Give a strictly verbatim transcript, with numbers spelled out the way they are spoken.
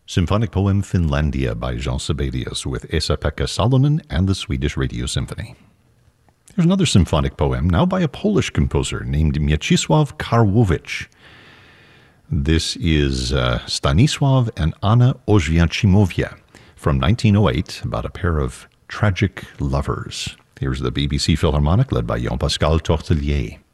Symphonic poem Finlandia by Jean Sibelius with Esa-Pekka Salonen and the Swedish Radio Symphony. Here's another symphonic poem, now by a Polish composer named Mieczysław Karłowicz. This is uh, Stanisław and Anna Oświęcimowie from nineteen oh eight, about a pair of tragic lovers. Here's the B B C Philharmonic led by Jean-Pascal Tortelier.